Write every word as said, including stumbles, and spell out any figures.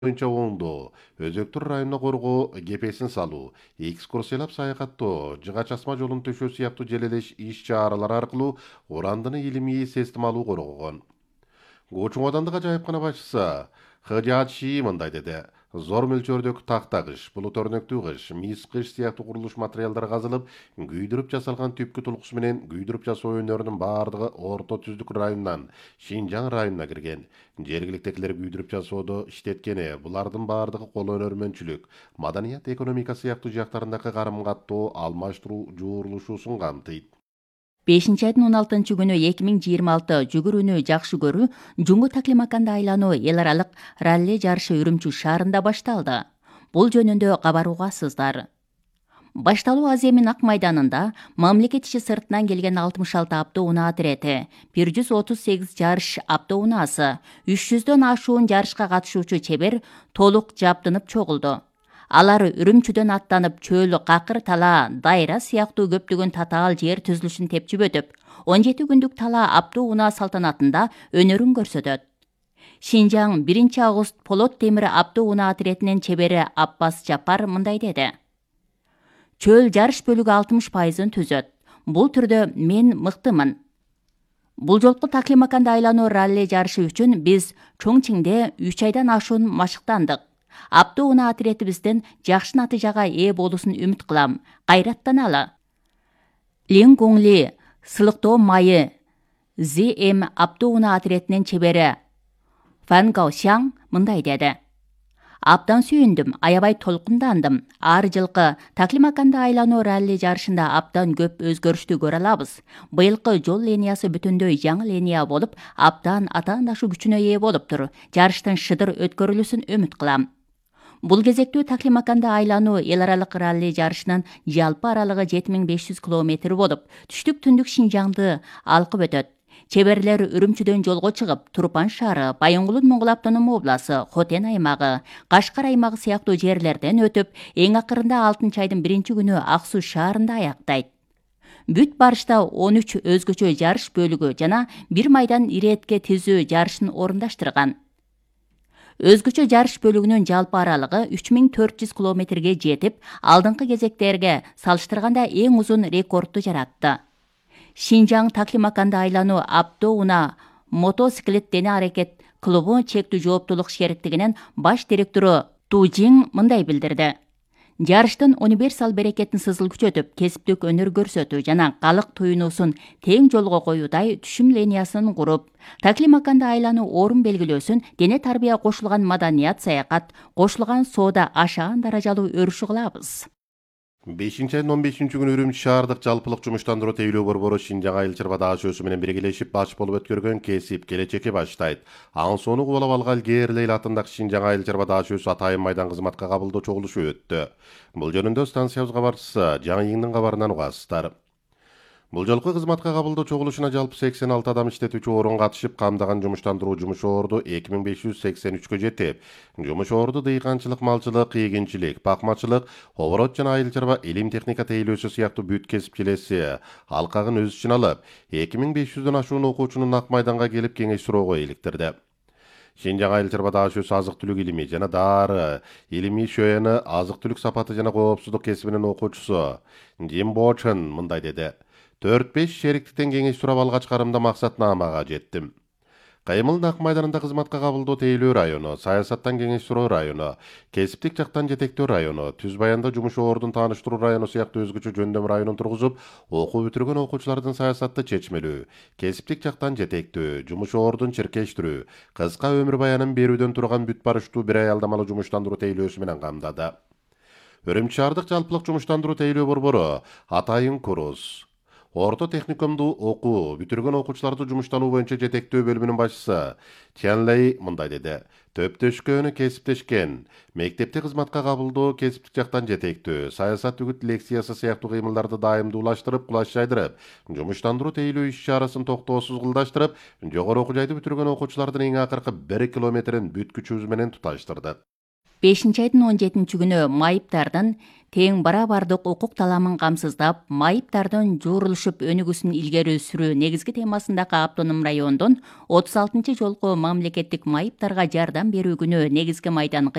боюнча оңдоо, өзөктүр районуна коргоо, кепесин салуу, экскурсиялап саякаттоо, жыга часма жолун төшөө сыяктуу желелеш иш-чаралар аркылуу урандыны илимий систем алуу коргогон. Гучун одандык ажайыпкана башчысы Хыжачи мындай деди. Зор мөлчөрдөгү тактагыш, булут өрнөктүү кыш, мис кыш сыяктуу курулуш материалдары казылып, күйдүрүп жасалган түпкү тулкусу менен күйдүрүп жасоо өнөрүнүн бардыгы Орто Түздүк районунан Шинжаң районуна кирген. Жергиликтегилер күйдүрүп жасоодо иштеткени, булардын бардыгы кол өнөрмөнчүлүк, маданият, экономика сыяктуу жактарындагы карым каттоо, алмаштыруу жуурулушуусун камтыйт. бешинчи айдын он алтынчы күнү эки миң жыйырма алты жүгүрүүнү жакшы көрүү жуңгу таклимаканды айлануу эл аралык ралли жарышы Үрүмчү шаарында башталды. Бул жөнүндө кабар угасыздар. Башталуу аз эми Ак майданында мамлекет иши сыртынан келген алтымыш алты автоунаа отирети, бир жүз отуз сегиз жарыш автоунаасы, үч жүздөн ашуун жарышка катышуучу чебер толук жабдынып чогулду. Алар Үрүмчүдөн аттанып чөл, какыр тала, дайра сыяктуу көптөгөн татаал жер түзүлүшүн тепчип өтүп, он жети күндүк тала автоунаа салтанатында өнөрүн көрсөтөт. Шинжаң биринчи август Полот темир автоунаа отиретинин чебери Аппас Жапар мындай деди. Чөл жарыш бөлүгү алтымыш пайызын түзөт. Бул түрдө мен мыктымын. Бул жолку таклимаканды айлануу ралли жарышы үчүн биз Чоңчиңде үч айдан ашуун машыктандык. Автоунаа отиретибиздин жакшы натыйжага ээ болуусун үмүт кылам. Кайраттаналы. Лин Гуңли сылыктоо майы Зи Эм автоунаа отиретинин чебери Фан Гаошяң мындай деди. Абдан сүйүндүм, аябай толкундандым. Ар жылкы таклимаканды айлануу ралли жарышында абдан көп өзгөрүштү көрө алабыз. Быйылкы жол линиясы бүтүндөй жаңы линия болуп, абдан атаандашуу күчүнө ээ болуптур. Жарыштын шыдыр өткөрүлүүсүн үмүт кылам. Бул кезектүү таклимаканды айлануу эл аралык ралли жарышынын жалпы аралыгы жети миң беш жүз километр болуп, түштүк түндүк Шинжаңды алкып өтөт. Чеберлер Үрүмчүдөн жолго чыгып, Турпан шаары, Байоңгулун Моңгол автоном обласы, Хотен аймагы, Кашкар аймагы сыяктуу жерлерден өтүп, эң акырында алтынчы айдын биринчи күнү Ак Суу шаарында аяктайт. Бүт барышта он үч өзгөчө жарыш бөлүгү жана бир майдан иретке тизүү жарышын орундаштырган. Өзгөчө жарыш бөлүгүнүн жалпы аралыгы үч миң төрт жүз километрге жетип, алдыңкы кезектерге салыштырганда эң узун рекордду жаратты. Шинжаң таклимаканды айлануу автоунаа мотоциклет дене аракет клубу чектүү жооптуулук шериктигинин баш директору Ту Жиң мындай билдирди. Жарыштын универсал берекетин сызыл күчөтүп, кесиптик өнөр көрсөтүү жана калык туюнуусун тең жолго коюудай түшүм линиясын куруп, таклимаканды айлануу орун белгилөөсүн дене тарбия кошулган маданият саякат, кошулган соода ашаан даражалуу өрүшү кылабыз. бешинчи айдын он бешинчи күнү Үрүмчү шаардык жалпылык жумуштандыруу тейлөө борбору Шинжаң айыл чарба даашөөсү менен биргелешип баш болуп өткөргөн кесип келечекке баштайт. Анын сону кубалап алган Гээрлейл атындагы Шинжаң айыл чарба даашөөсү Атайын майдан кызматка кабылдоо чогулушу өттү. Бул жөнүндө станциябыз кабарчысы Жаңы Иңдин кабарынан угасыздар. Бул жолку кызматка кабылдоо чогулушуна жалпы сексен алты адам иштетүүчү орун катышып, камдаган жумуштандыруу жумуш орду эки миң беш жүз сексен үчкө жетип, жумуш орду дыйканчылык, малчылык, эгинчилик, бакмачылык, оборот жана айыл чарба илим техника тейлөөсү сыяктуу бүт кесипчилеси алкагын өз ичине алып, эки миң беш жүздөн ашуун окуучунун Ак майданга келип кеңеш суроого иликтирди. Шинжаң айыл чарба даашөөсү азык түлүк илими жана дары илими шөөнү азык түлүк сапаты жана коопсуздук кесибинин окуучусу Жим Бочун мындай деди. төрт беш шериктиктен кеңеш сурап алгач карымда максатнамага жеттим. Кайымылдын Ак майданында кызматка кабылдоо тейлөө району, саясаттан кеңеш суроо району, кесиптик жактан жетектөө району, Түз Баянда жумуш ордун тааныштыруу району сыяктуу өзгөчө жөндөм районун тургузуп, окуу бүтүргөн окуучулардын саясатты чечмелөө, кесиптик жактан жетектөө, жумуш ордун чиркештирүү, кыска өмүр баянын берүүдөн турган бүт барыштуу бир аялдамалуу жумуштандыруу тейлөөсү менен камдады. Үрүмчү шаардык жалпылык жумуштандыруу тейлөө борбору Атайын курус Орто техникумду окуу бүтүргөн окуучуларды жумуштануу боюнча жетектөө бөлүмүнүн башчысы Чянлей мындай деди. Төптөшкөнү кесиптешкен, мектепте кызматка кабылдоо, кесиптик жактан жетектөө, саясат үгүт лекциясы сыяктуу кыймылдарды дайымдуулаштырып, кулаш жайдырып, жумуштандыруу тейлөө иш-чарасын токтоосуз кылдаштырып, жогору окуу жайды бүтүргөн окуучулардын эң акыркы бир километрин бүт күчүбүз менен туташтырдык. бешинчи айдын он жетинчи күнү майыптардын тең барабардык укук таламын камсыздап, майыптардын жуурулушуп өнүгүүсүн илгери сүрүү негизги темасындагы автоном райондон отуз алтынчы жолку мамлекеттик майыптарга жардам берүү күнү негизги майдан